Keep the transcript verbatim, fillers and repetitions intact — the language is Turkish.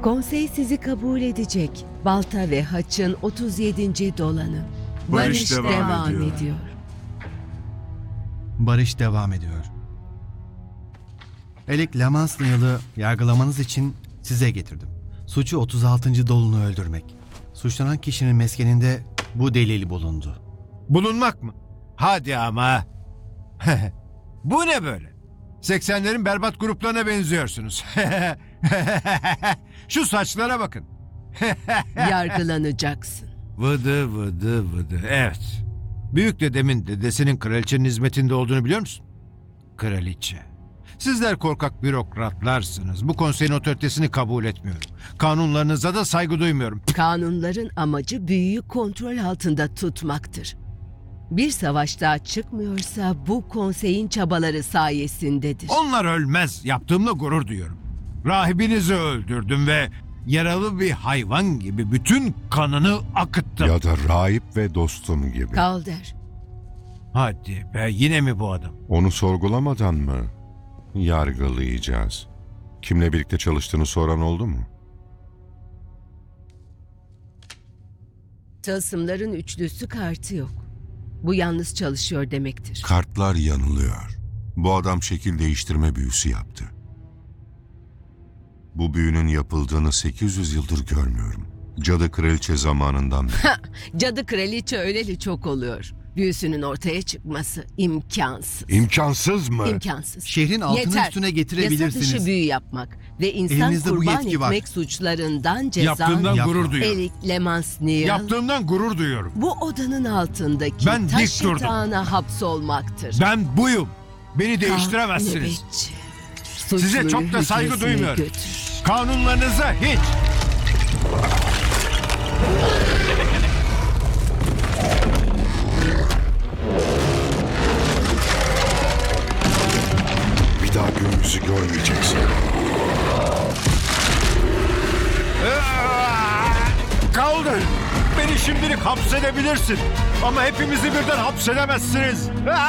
Konsey sizi kabul edecek. Balta ve Haç'ın otuz yedinci dolanı. Barış devam ediyor. ediyor. Barış devam ediyor. Elek Lamansniyalı yargılamanız için size getirdim. Suçu otuz altıncı dolunu öldürmek. Suçlanan kişinin meskeninde bu delil bulundu. Bulunmak mı? Hadi ama. Bu ne böyle? seksenlerin berbat gruplarına benziyorsunuz. Şu saçlara bakın. Yargılanacaksın. Vıdı vıdı vıdı. Evet. Büyük dedemin dedesinin kraliçenin hizmetinde olduğunu biliyor musun? Kraliçe. Sizler korkak bürokratlarsınız. Bu konseyin otoritesini kabul etmiyorum. Kanunlarınıza da saygı duymuyorum. Kanunların amacı büyüyü kontrol altında tutmaktır. Bir savaş daha çıkmıyorsa bu konseyin çabaları sayesindedir. Onlar ölmez. Yaptığımla gurur duyuyorum. Rahibinizi öldürdüm ve yaralı bir hayvan gibi bütün kanını akıttım. Ya da rahip ve dostum gibi. Kalder, Hadi be, yine mi bu adam? Onu sorgulamadan mı yargılayacağız? Kimle birlikte çalıştığını soran oldu mu? tılsımların üçlüsü kartı yok. Bu yalnız çalışıyor demektir. Kartlar yanılıyor. Bu adam şekil değiştirme büyüsü yaptı. Bu büyünün yapıldığını sekiz yüz yıldır görmüyorum. Cadı kraliçe zamanından beri. Cadı kraliçe öleli çok oluyor. Büyüsünün ortaya çıkması imkansız. İmkansız mı? İmkansız. Şehrin altını Yeter. üstüne Yasa getirebilirsiniz. dışı büyü yapmak ve insan Elinizde bu kurban yetki var. etmek suçlarından ceza... Yaptığımdan Yapma. gurur duyuyorum. Erik Lemansniel, Yaptığımdan gurur duyuyorum. bu odanın altındaki Ben taş dik durdum. yatağına hapsolmaktır. Ben buyum. Beni değiştiremezsiniz. Nöbetçi. Size Suçluyu çok da saygı hücresine duymuyorum. götür. Kanunlarınıza hiç. Bir daha göğümüzü görmeyeceksin. Kaldır. Beni şimdilik hapsedebilirsin. Ama hepimizi birden hapsedemezsiniz.